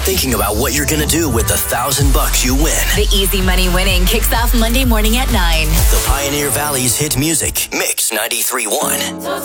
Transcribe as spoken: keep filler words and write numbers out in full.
thinking about what you're gonna do with the thousand bucks you win. The Easy Money winning kicks off Monday morning at nine. The Pioneer Valley's hit music, Mix ninety-three point one.